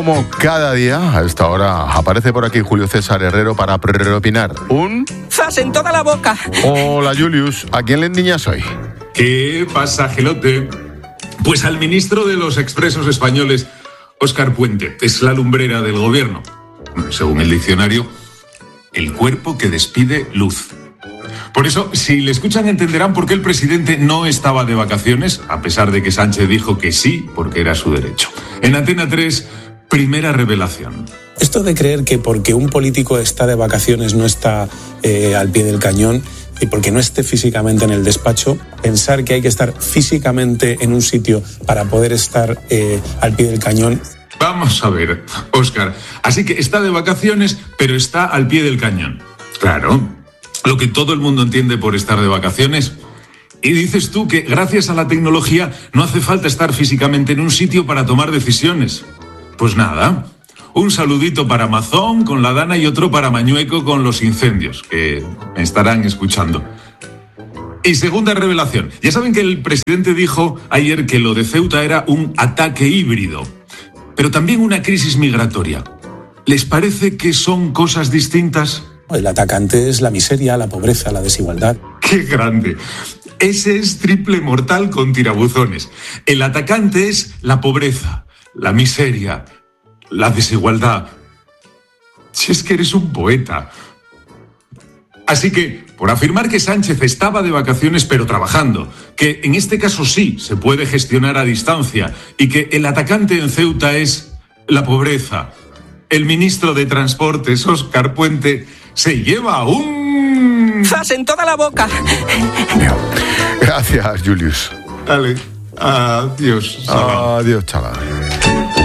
como cada día, a esta hora, aparece por aquí Julio César Herrero para preopinar. ¡Zas en toda la boca! Hola, Julius. ¿A quién le endiñas hoy? ¿Qué pasa, Gelote? Pues al ministro de los Expresos españoles, Óscar Puente. Es la lumbrera del gobierno. Según el diccionario, el cuerpo que despide luz. Por eso, si le escuchan, entenderán por qué el presidente no estaba de vacaciones, a pesar de que Sánchez dijo que sí, porque era su derecho. En Antena 3, primera revelación. Esto de creer que porque un político está de vacaciones no está al pie del cañón y porque no esté físicamente en el despacho, pensar que hay que estar físicamente en un sitio para poder estar al pie del cañón. Vamos a ver, Óscar. Así que está de vacaciones, pero está al pie del cañón. Claro, lo que todo el mundo entiende por estar de vacaciones. Y dices tú que gracias a la tecnología no hace falta estar físicamente en un sitio para tomar decisiones. Pues nada, un saludito para Mazón con la Dana y otro para Mañueco con los incendios, que me estarán escuchando. Y segunda revelación. Ya saben que el presidente dijo ayer que lo de Ceuta era un ataque híbrido, pero también una crisis migratoria. ¿Les parece que son cosas distintas? El atacante es la miseria, la pobreza, la desigualdad. ¡Qué grande! Ese es triple mortal con tirabuzones. El atacante es la pobreza, la miseria, la desigualdad. Si es que eres un poeta. Así que, por afirmar que Sánchez estaba de vacaciones pero trabajando, que en este caso sí se puede gestionar a distancia y que el atacante en Ceuta es la pobreza, el ministro de Transportes, Óscar Puente, se lleva un... ¡Zas en toda la boca! Gracias, Julius. Dale, adiós. Adiós, chaval.